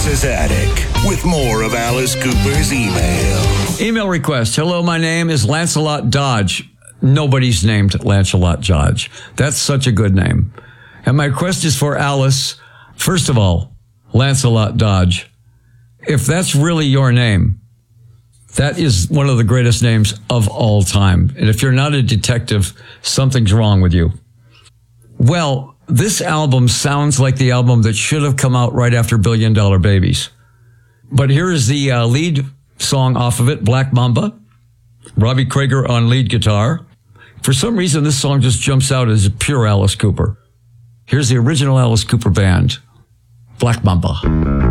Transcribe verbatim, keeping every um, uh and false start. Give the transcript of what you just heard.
Alice's Attic with more of Alice Cooper's email. Email request. Hello, my name is Lancelot Dodge. Nobody's named Lancelot Dodge. That's such a good name. And my request is for Alice. First of all, Lancelot Dodge. If that's really your name, that is one of the greatest names of all time. And if you're not a detective, something's wrong with you. Well, this album sounds like the album that should have come out right after Billion Dollar Babies. But here is the uh, lead song off of it, Black Mamba. Robbie Krieger on lead guitar. For some reason, this song just jumps out as pure Alice Cooper. Here's the original Alice Cooper band, Black Mamba.